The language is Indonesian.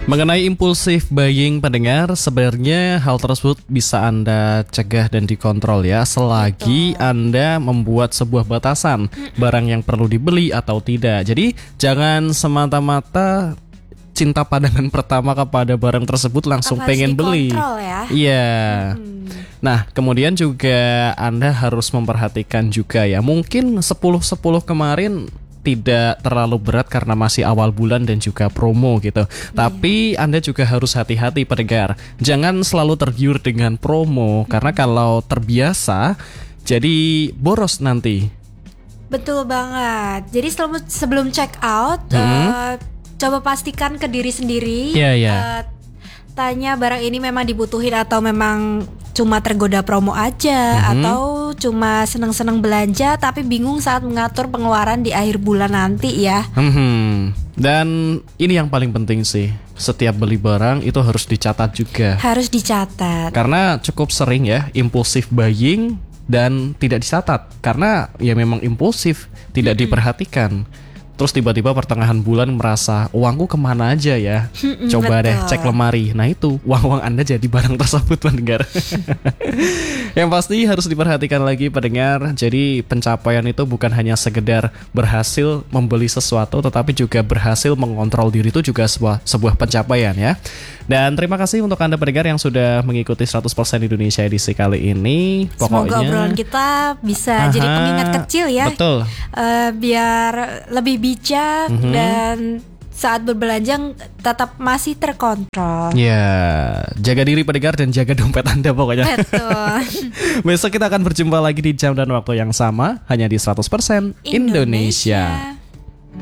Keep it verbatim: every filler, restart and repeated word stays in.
Mengenai impulsif buying pendengar, sebenarnya hal tersebut bisa Anda cegah dan dikontrol ya, selagi Betul. Anda membuat sebuah batasan barang yang perlu dibeli atau tidak. Jadi jangan semata-mata cinta pandangan pertama kepada barang tersebut langsung Apa harus pengen beli. dikontrol ya? Iya. Hmm. Nah, kemudian juga Anda harus memperhatikan juga ya, mungkin sepuluh sepuluh kemarin tidak terlalu berat karena masih awal bulan dan juga promo gitu. Tapi Anda juga harus hati-hati pendengar. Jangan selalu tergiur dengan promo, karena kalau terbiasa jadi boros nanti. Betul banget. Jadi sebelum sebelum check out, eh, coba pastikan ke diri sendiri. Iya, iya. eh, Tanya barang ini memang dibutuhin atau memang cuma tergoda promo aja, atau cuma seneng-seneng belanja tapi bingung saat mengatur pengeluaran di akhir bulan nanti ya. Hmm. Dan ini yang paling penting sih, setiap beli barang itu harus dicatat juga. Harus dicatat. Karena cukup sering ya impulsif buying dan tidak dicatat. Karena ya memang impulsif, tidak diperhatikan. Terus tiba-tiba pertengahan bulan merasa uangku kemana aja ya. Coba betul. deh cek lemari. Nah itu uang-uang Anda jadi barang tersebut pendengar. Yang pasti harus diperhatikan lagi pendengar. Jadi pencapaian itu bukan hanya sekedar berhasil membeli sesuatu, tetapi juga berhasil mengontrol diri, itu juga sebuah, sebuah pencapaian ya. Dan terima kasih untuk Anda pendengar yang sudah mengikuti seratus persen Indonesia edisi kali ini. Semoga Pokoknya obrolan kita bisa Aha, jadi pengingat kecil ya. betul. Eh, biar lebih bijak dan saat berbelanja tetap masih terkontrol. Ya, jaga diri pendengar dan jaga dompet Anda pokoknya. Betul. Besok kita akan berjumpa lagi di jam dan waktu yang sama, hanya di seratus persen Indonesia.